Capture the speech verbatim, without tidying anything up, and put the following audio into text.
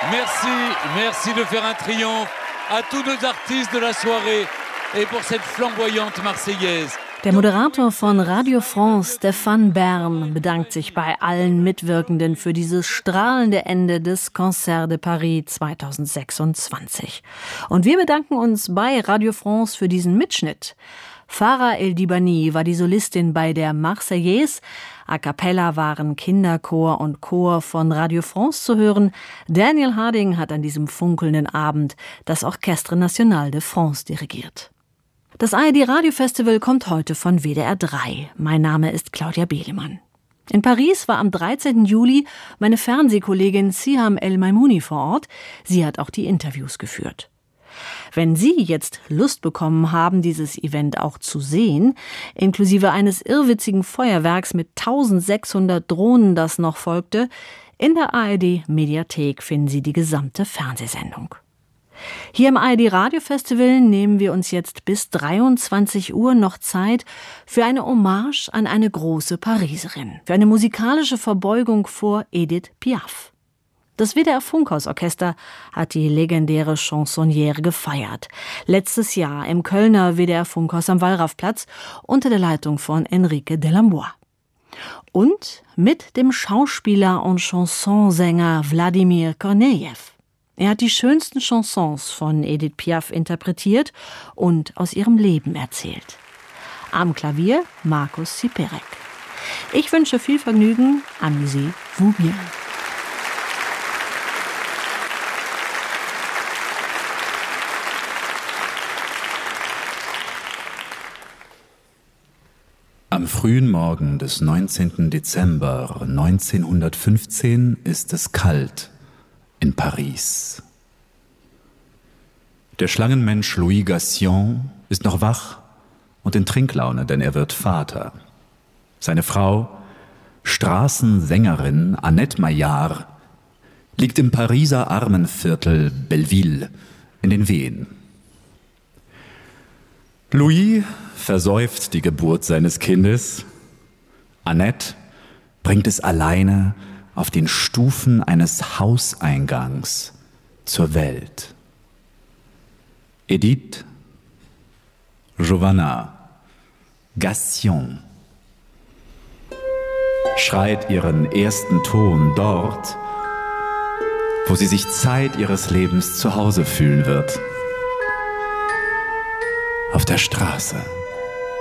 Merci, merci de faire un triomphe à tous nos artistes de la soirée et pour cette flamboyante Marseillaise. Der Moderator von Radio France, Stéphane Bern, bedankt sich bei allen Mitwirkenden für dieses strahlende Ende des Concert de Paris zweitausendsechsundzwanzig. Und wir bedanken uns bei Radio France für diesen Mitschnitt. Farah El-Dibani war die Solistin bei der Marseillaise. A cappella waren Kinderchor und Chor von Radio France zu hören. Daniel Harding hat an diesem funkelnden Abend das Orchestre National de France dirigiert. Das A R D Radiofestival kommt heute von W D R drei. Mein Name ist Claudia Behlemann. In Paris war am dreizehnten Juli meine Fernsehkollegin Siham El-Maimouni vor Ort. Sie hat auch die Interviews geführt. Wenn Sie jetzt Lust bekommen haben, dieses Event auch zu sehen, inklusive eines irrwitzigen Feuerwerks mit eintausendsechshundert Drohnen, das noch folgte, in der A R D-Mediathek finden Sie die gesamte Fernsehsendung. Hier im A R D Radiofestival nehmen wir uns jetzt bis dreiundzwanzig Uhr noch Zeit für eine Hommage an eine große Pariserin, für eine musikalische Verbeugung vor Edith Piaf. Das W D R Funkhausorchester hat die legendäre Chansonnière gefeiert. Letztes Jahr im Kölner W D R Funkhaus am Wallrafplatz unter der Leitung von Enrique Delambois. Und mit dem Schauspieler und Chansonsänger Wladimir Kornejew. Er hat die schönsten Chansons von Edith Piaf interpretiert und aus ihrem Leben erzählt. Am Klavier Markus Siperek. Ich wünsche viel Vergnügen. Amusez-vous bien. Am frühen Morgen des neunzehnten Dezember neunzehnhundertfünfzehn ist es kalt in Paris. Der Schlangenmensch Louis Gassion ist noch wach und in Trinklaune, denn er wird Vater. Seine Frau, Straßensängerin Annette Maillard, liegt im Pariser Armenviertel Belleville in den Wehen. Louis versäuft die Geburt seines Kindes. Annette bringt es alleine auf den Stufen eines Hauseingangs zur Welt. Edith, Giovanna, Gassion schreit ihren ersten Ton dort, wo sie sich Zeit ihres Lebens zu Hause fühlen wird. Auf der Straße.